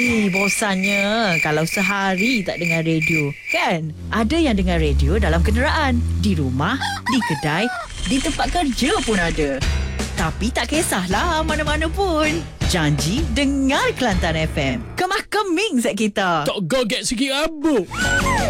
Bosannya kalau sehari tak dengar radio. Kan? Ada yang dengar radio dalam kenderaan, di rumah, di kedai, di tempat kerja pun ada. Tapi tak kisahlah mana-mana pun. Janji dengar Kelantan FM. Kemah keming zat kita. Tak gaget sikit abuk.